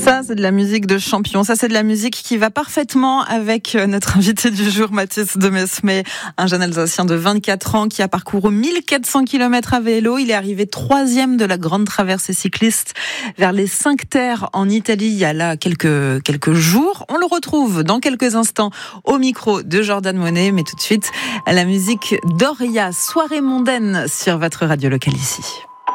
Ça, c'est de la musique de champion. Ça, c'est de la musique qui va parfaitement avec notre invité du jour, Mathis de Mesme, un jeune Alsacien de 24 ans qui a parcouru 1400 km à vélo. Il est arrivé 3e de la grande traversée cycliste vers les 5 terres en Italie il y a là quelques jours. On le retrouve dans quelques instants au micro de Jordan Monet, mais tout de suite, la musique d'Oria, soirée mondaine sur votre radio locale ici.